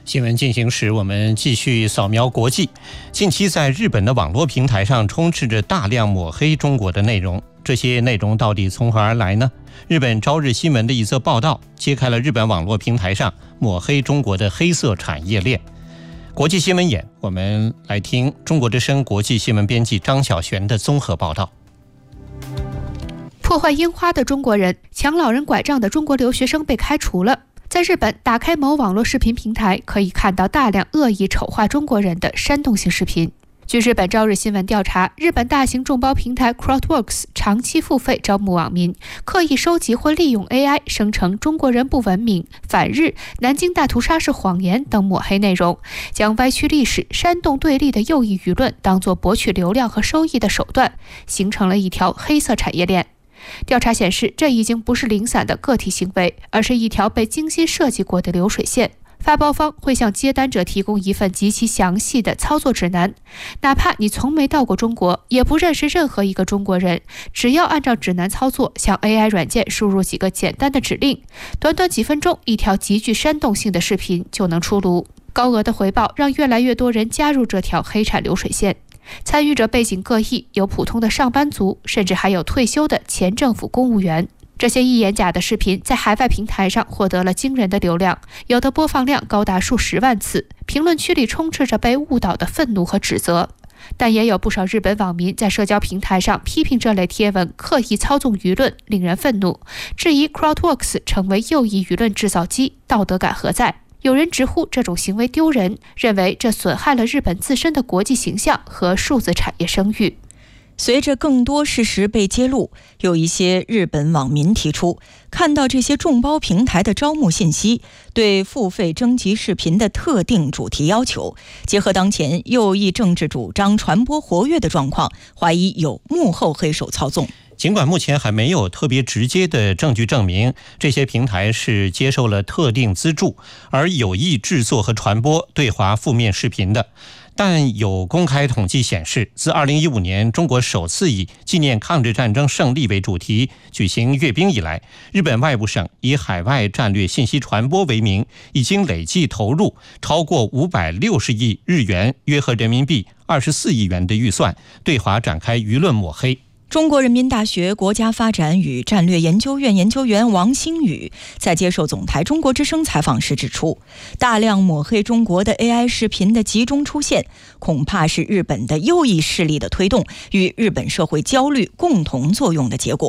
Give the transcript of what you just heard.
新闻进行时，我们继续扫描国际。近期在日本的网络平台上充斥着大量抹黑中国的内容，这些内容到底从何而来呢？日本朝日新闻的一则报道揭开了日本网络平台上抹黑中国的黑色产业链。国际新闻眼，我们来听中国之声国际新闻编辑张晓璇的综合报道。 破坏樱花的中国人，抢老人拐杖的中国留学生被开除了。在日本，打开某网络视频平台，可以看到大量恶意丑化中国人的煽动性视频。据日本朝日新闻调查，日本大型众包平台 Crowdworks 长期付费招募网民，刻意收集或利用 AI 生成中国人不文明、反日、南京大屠杀是谎言等抹黑内容，将歪曲历史、煽动对立的右翼舆论当作博取流量和收益的手段，形成了一条黑色产业链。调查显示，这已经不是零散的个体行为，而是一条被精心设计过的流水线。发包方会向接单者提供一份极其详细的操作指南，哪怕你从没到过中国，也不认识任何一个中国人，只要按照指南操作，向 AI 软件输入几个简单的指令，短短几分钟，一条极具煽动性的视频就能出炉。高额的回报让越来越多人加入这条黑产流水线。参与者背景各异，有普通的上班族，甚至还有退休的前政府公务员。这些一眼假的视频在海外平台上获得了惊人的流量，有的播放量高达数十万次，评论区里充斥着被误导的愤怒和指责。但也有不少日本网民在社交平台上批评这类贴文刻意操纵舆论，令人愤怒，质疑 Crowdworks 成为右翼舆论制造机，道德感何在？有人直呼这种行为丢人，认为这损害了日本自身的国际形象和数字产业声誉。 随着更多事实被揭露，有一些日本网民提出，看到这些众包平台的招募信息，对付费征集视频的特定主题要求，结合当前右翼政治主张传播活跃的状况，怀疑有幕后黑手操纵。 尽管目前还没有特别直接的证据证明这些平台是接受了特定资助而有意制作和传播对华负面视频的，但有公开统计显示，自2015年中国首次以纪念抗日战争胜利为主题举行阅兵以来，日本外务省以海外战略信息传播为名，已经累计投入超过560亿日元，约合人民币24亿元的预算，对华展开舆论抹黑。 中国人民大学国家发展与战略研究院研究员王兴宇在接受总台中国之声采访时指出，大量抹黑中国的 AI 视频的集中出现，恐怕是日本的右翼势力的推动与日本社会焦虑共同作用的结果。